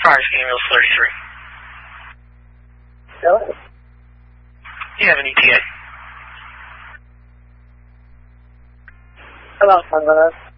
Cars, Ambulance 33. Hello? You have an ETA. About 10 minutes.